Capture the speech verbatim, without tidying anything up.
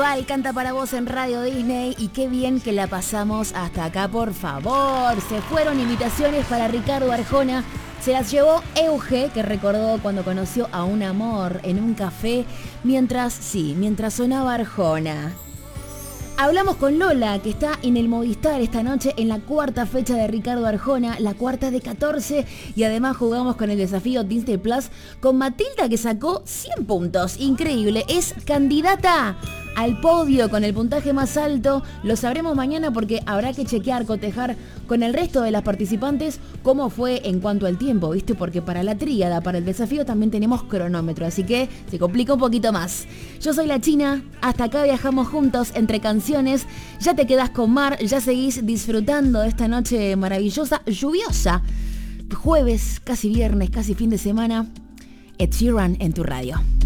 Bisbal canta para vos en Radio Disney y qué bien que la pasamos hasta acá, por favor. Se fueron invitaciones para Ricardo Arjona, se las llevó Euge, que recordó cuando conoció a un amor en un café mientras, sí, mientras sonaba Arjona. Hablamos con Lola, que está en el Movistar esta noche en la cuarta fecha de Ricardo Arjona, la cuarta de catorce, y además jugamos con el desafío Disney Plus con Matilda, que sacó cien puntos. Increíble, es candidata al podio con el puntaje más alto. Lo sabremos mañana porque habrá que chequear, cotejar con el resto de las participantes cómo fue en cuanto al tiempo, ¿viste? Porque para la tríada, para el desafío también tenemos cronómetro, así que se complica un poquito más. Yo soy la China, hasta acá viajamos juntos entre canciones. Ya te quedás con Mar, ya seguís disfrutando de esta noche maravillosa, lluviosa. Jueves, casi viernes, casi fin de semana. Ed Sheeran en tu radio.